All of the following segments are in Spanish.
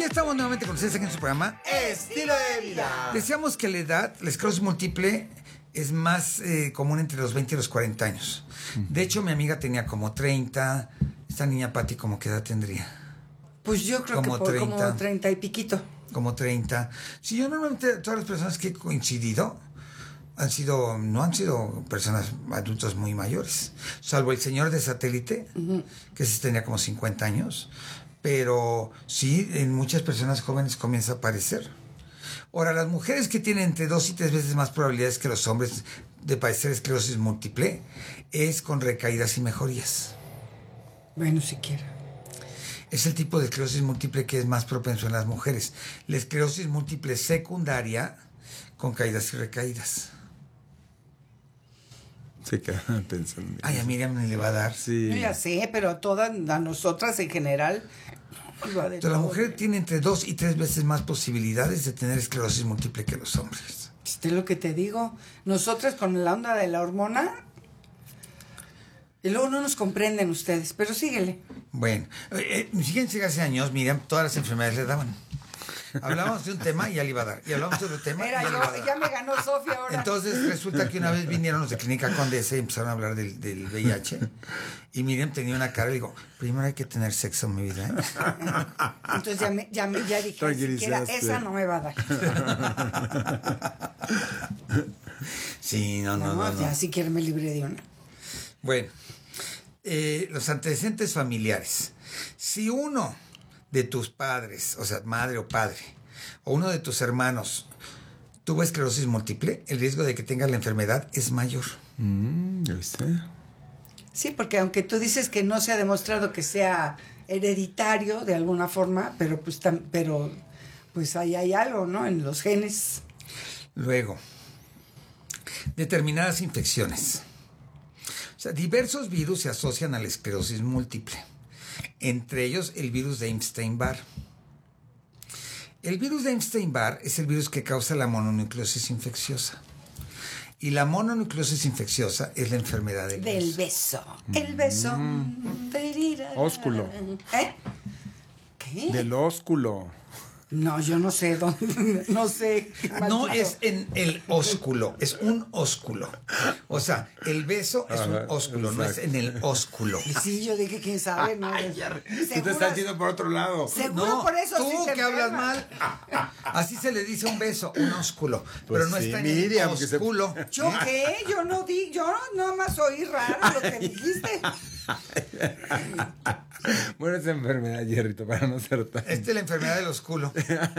ya estamos nuevamente con ustedes aquí en su programa Estilo de Vida. Decíamos que la edad, la esclerosis múltiple es más común entre los 20 y los 40 años. De hecho, mi amiga tenía como 30. Esta niña Pati, ¿cómo qué edad tendría? Pues yo creo Como que por 30. como 30 y piquito. Como 30. Sí, yo normalmente todas las personas que he coincidido no han sido personas adultos muy mayores, salvo el señor de satélite, que sí tenía como 50 años, pero sí, en muchas personas jóvenes comienza a aparecer. Ahora, las mujeres que tienen entre 2 y 3 veces más probabilidades que los hombres de padecer esclerosis múltiple es con recaídas y mejorías. Bueno, siquiera. Es el tipo de esclerosis múltiple que es más propenso en las mujeres. La esclerosis múltiple secundaria con caídas y recaídas. Se quedan pensando. Ay, a Miriam le va a dar. Sí. Yo ya sé, pero a todas, a nosotras en general. Entonces, la mujer tiene entre 2 y 3 veces más posibilidades de tener esclerosis múltiple que los hombres. Es lo que te digo. Nosotras con la onda de la hormona. Y luego no nos comprenden ustedes, pero síguele. Bueno, fíjense, hace años, Miriam, todas las enfermedades le daban. Hablábamos de un tema y ya le iba a dar. Y hablábamos de otro tema Mira, y ya le iba a dar. ya me ganó Sofía ahora. Entonces resulta que una vez vinieron los de Clínica Condesa y empezaron a hablar del VIH. Y Miriam tenía una cara y digo, primero hay que tener sexo en mi vida. Entonces ya dije, siquiera esa no me va a dar. Sí, no. Ya si quiere me libré de una. Bueno, los antecedentes familiares. Si uno de tus padres, o sea, madre o padre, o uno de tus hermanos tuvo esclerosis múltiple, el riesgo de que tenga la enfermedad es mayor. ¿Ya viste? Sí, porque aunque tú dices que no se ha demostrado que sea hereditario de alguna forma, pero pues ahí hay algo, ¿no? En los genes. Luego, determinadas infecciones. O sea, diversos virus se asocian a la esclerosis múltiple. Entre ellos, el virus de Epstein-Barr. El virus de Epstein-Barr es el virus que causa la mononucleosis infecciosa. Y la mononucleosis infecciosa es la enfermedad del beso. El beso. Ósculo. ¿Eh? ¿Qué? Del ósculo. No, yo no sé dónde. No sé. No maldito. es en el ósculo, es un ósculo. O sea, el beso es un ósculo, no es en el ósculo. Sí, yo dije, quién sabe, ¿no? Tú te estás yendo por otro lado. Seguro No, por eso tú sí te que hablas enfermas. mal. Así se le dice un beso, un ósculo. Pues pero no sí, está en Miriam, el que se- ósculo. ¿Yo qué? Yo no di, yo nomás oí raro lo que dijiste. Bueno, esa enfermedad, Jerrito, para no ser tan... Esta es la enfermedad del ósculo.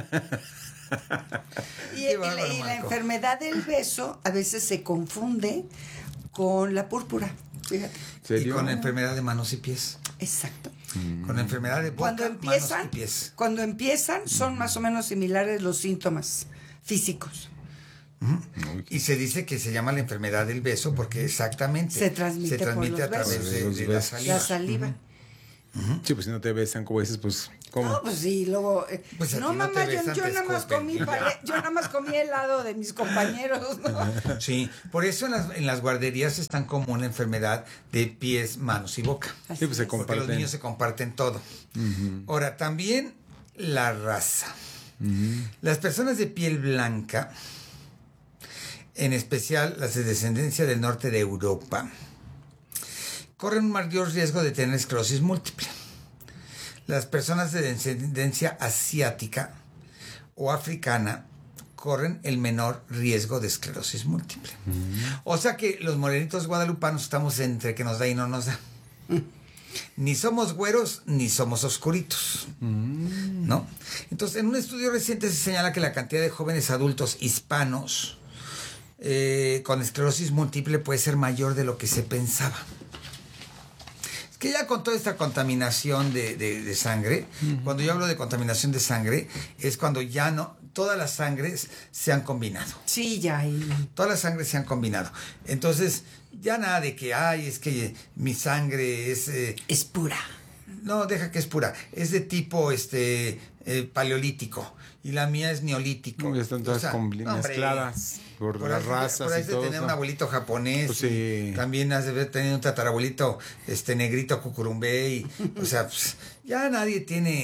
Y bárbaro, la Marco. enfermedad del beso a veces se confunde con la púrpura. Fíjate. Y ¿Serio? con la enfermedad de manos y pies. Exacto. Con la enfermedad de boca, manos y pies. Cuando empiezan son más o menos similares los síntomas físicos. Y se dice que se llama la enfermedad del beso porque exactamente Se transmite por los a través besos. de Los la besos. saliva. La saliva. Sí, pues si no te besan, como dices, pues, ¿cómo? No, pues sí, luego. Pues a no, ti no mamá, te besan, yo te nada más escupen. yo nada más comí helado de mis compañeros, ¿no? Sí, por eso en las guarderías es tan común la enfermedad de pies, manos y boca. Así Sí, pues se es. Porque comparten. los niños se comparten todo. Ahora, también la raza. Las personas de piel blanca, en especial las de descendencia del norte de Europa, corren un mayor riesgo de tener esclerosis múltiple. Las personas de descendencia asiática o africana corren el menor riesgo de esclerosis múltiple. O sea que los morenitos guadalupanos estamos entre que nos da y no nos da. Ni somos güeros ni somos oscuritos, ¿no? Entonces, en un estudio reciente se señala que la cantidad de jóvenes adultos hispanos con esclerosis múltiple puede ser mayor de lo que se pensaba. Es que ya con toda esta contaminación de sangre, cuando yo hablo de contaminación de sangre, es cuando ya no, todas las sangres se han combinado. Sí, ya. Todas las sangres se han combinado. Entonces, ya nada de que, ay, es que mi sangre es... Es pura. No, deja que es pura. Es de tipo paleolítico. Y la mía es neolítico. No, ya están todas hombre, mezcladas por las razas por ahí y de todo tener eso. un abuelito japonés. Pues sí. También has de haber tenido un tatarabuelito negrito cucurumbé. Y, o sea, pues, ya nadie tiene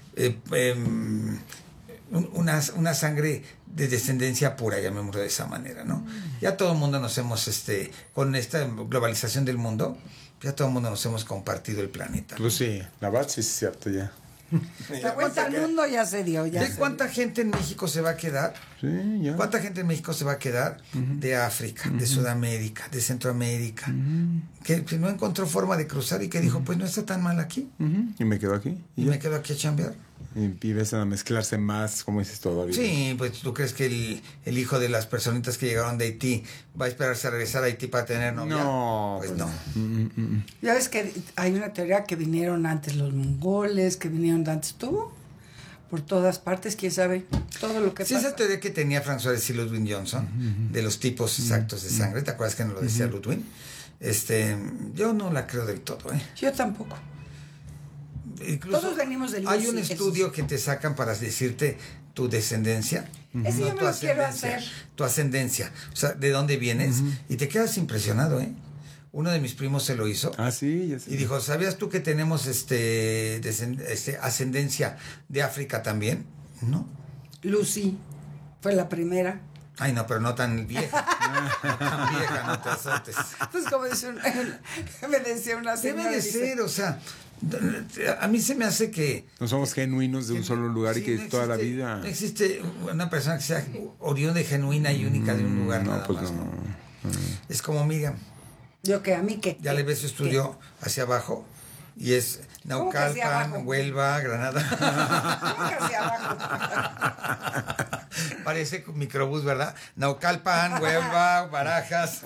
una sangre de descendencia pura, llamémoslo de esa manera, ¿no? Ya todo el mundo nos hemos, con esta globalización del mundo, ya todo el mundo nos hemos compartido el planeta. Pues sí, la verdad sí es cierto ya. La vuelta al mundo ya se dio. ¿De cuánta gente en México se va a quedar? Sí, ya. ¿Cuánta gente en México se va a quedar de África, de Sudamérica, de Centroamérica? Que no encontró forma de cruzar y que dijo, pues no está tan mal aquí. Y me quedo aquí. Y me quedo aquí a chambear. Y empiezan a mezclarse más, como dices, todavía. Sí, pues tú crees que el hijo de las personitas que llegaron de Haití va a esperarse a regresar a Haití para tener novia. No, pues pues no. Ya ves que hay una teoría que vinieron antes los mongoles, que vinieron antes tú, por todas partes, quién sabe, todo lo que Sí, pasa. esa teoría que tenía François y Ludwig Johnson, de los tipos exactos de sangre, ¿te acuerdas que nos lo decía Ludwig? Yo no la creo del todo, ¿eh? Yo tampoco. Incluso Todos venimos del hay un Lucy, estudio que te sacan para decirte tu descendencia. Ese yo me lo quiero hacer. Tu ascendencia, o sea, de dónde vienes, y te quedas impresionado, ¿eh? Uno de mis primos se lo hizo. Ah, sí, ya sé. Y dijo, ¿sabías tú que tenemos ascendencia de África también? No. Lucy fue la primera. Ay, no, pero no tan vieja. No tan vieja, no te azotes. Pues como dice me decía una señora. Debe de dice, ser, o sea, a mí se me hace que... No somos genuinos de un solo lugar sí, y que no toda la existe- vida. No existe una persona que sea oriunda, genuina y única de un lugar No, nada pues más. no. ¿no? Es como Miriam. yo que a mí que. Ya le ves su estudio hacia abajo y es ¿Cómo que hacia abajo? Naucalpan, Huelva, Granada. ¿Cómo que hacia abajo? Parece microbús, ¿verdad? Naucalpan, Huelva, Barajas.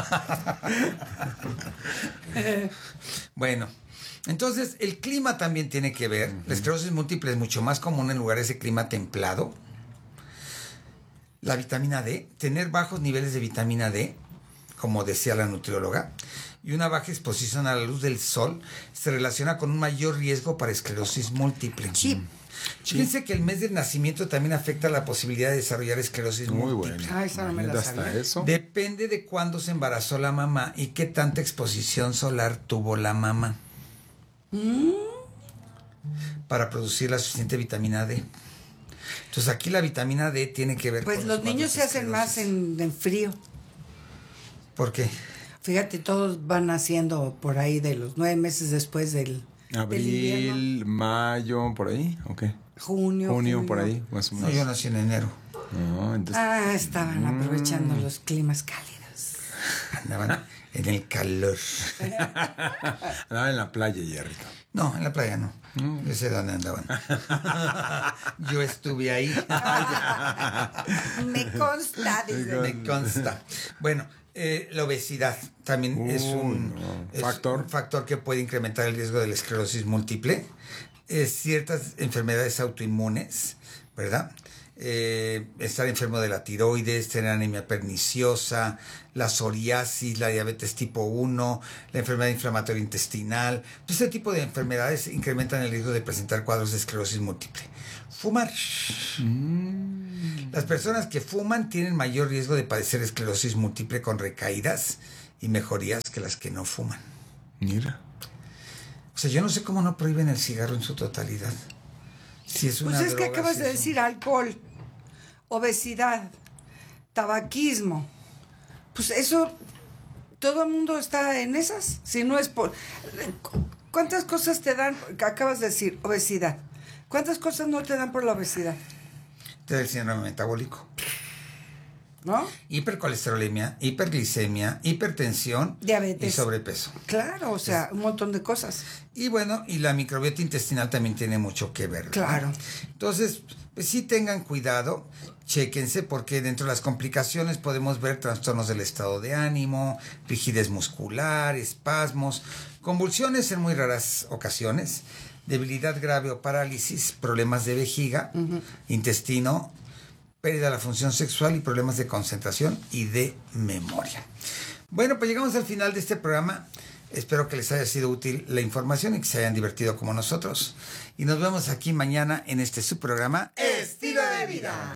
Bueno, entonces el clima también tiene que ver. La esclerosis múltiple es mucho más común en lugares de clima templado. La vitamina D, tener bajos niveles de vitamina D, como decía la nutrióloga, y una baja exposición a la luz del sol se relaciona con un mayor riesgo para esclerosis múltiple. Sí. Fíjense que el mes del nacimiento también afecta la posibilidad de desarrollar esclerosis Muy múltiple. bueno. Ah, esa no me la Hasta sabía. eso. Depende de cuándo se embarazó la mamá y qué tanta exposición solar tuvo la mamá para producir la suficiente vitamina D. Entonces aquí la vitamina D tiene que ver Pues con los cuadros niños de se hacen más esclerosis. en frío. ¿Por qué? Fíjate, todos van naciendo por ahí de los 9 meses después del invierno. Abril, mayo, por ahí, ¿ok? Junio, por ahí, más o No, menos. yo nací en enero. No, entonces, Estaban aprovechando los climas cálidos. Andaban en el calor. andaba en la playa, Hierrito. No, en la playa no. Yo sé dónde andaban. Yo estuve ahí. Me consta, dice. Me consta. Bueno, la obesidad también es un Factor. un factor que puede incrementar el riesgo de la esclerosis múltiple. Ciertas enfermedades autoinmunes, ¿verdad? Estar enfermo de la tiroides, tener anemia perniciosa, la psoriasis, la diabetes tipo 1, la enfermedad inflamatoria intestinal. Este tipo de enfermedades incrementan el riesgo de presentar cuadros de esclerosis múltiple. Fumar. Las personas que fuman tienen mayor riesgo de padecer esclerosis múltiple con recaídas y mejorías que las que no fuman. Mira. O sea, yo no sé cómo no prohíben el cigarro en su totalidad. Si es una Pues es que droga, acabas si de es un- decir alcohol, obesidad, tabaquismo. Pues eso, todo el mundo está en esas. Si no es por... ¿Cuántas cosas te dan? Acabas de decir obesidad. ¿Cuántas cosas no te dan por la obesidad? Te da el síndrome metabólico. ¿No? Hipercolesterolemia, hiperglicemia, hipertensión Diabetes. y sobrepeso. Claro, o sea, un montón de cosas. Y bueno, y la microbiota intestinal también tiene mucho que ver, ¿verdad? Claro. Entonces, pues sí tengan cuidado, chéquense, porque dentro de las complicaciones podemos ver trastornos del estado de ánimo, rigidez muscular, espasmos, convulsiones en muy raras ocasiones, debilidad grave o parálisis, problemas de vejiga, intestino, pérdida de la función sexual y problemas de concentración y de memoria. Bueno, pues llegamos al final de este programa. Espero que les haya sido útil la información y que se hayan divertido como nosotros. Y nos vemos aquí mañana en este su programa Estilo de Vida.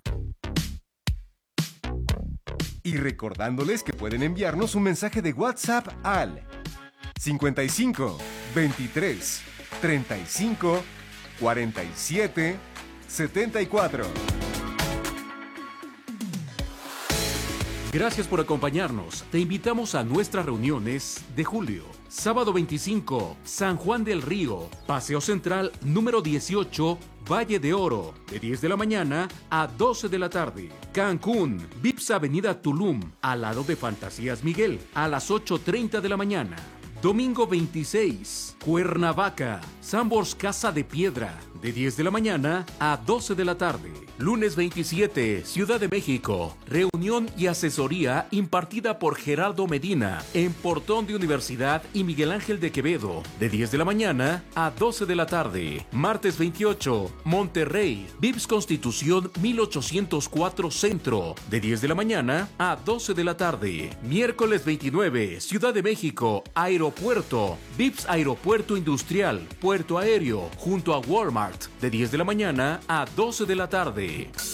Y recordándoles que pueden enviarnos un mensaje de WhatsApp al 55 23 35 4774. Gracias por acompañarnos. Te invitamos a nuestras reuniones de julio. Sábado 25, San Juan del Río, Paseo Central número 18, Valle de Oro, de 10 de la mañana a 12 de la tarde. Cancún, Vips Avenida Tulum, al lado de Fantasías Miguel, a las 8:30 de la mañana. Domingo 26, Cuernavaca, Sambors Casa de Piedra, de 10 de la mañana a 12 de la tarde. Lunes 27, Ciudad de México, reunión y asesoría impartida por Gerardo Medina en Portón de Universidad y Miguel Ángel de Quevedo, de 10 de la mañana a 12 de la tarde. Martes 28, Monterrey, Vips Constitución 1804 Centro, de 10 de la mañana a 12 de la tarde. Miércoles 29, Ciudad de México, Aeropuerto, Vips Aeropuerto Industrial, Puerto Aéreo, junto a Walmart, de 10 de la mañana a 12 de la tarde.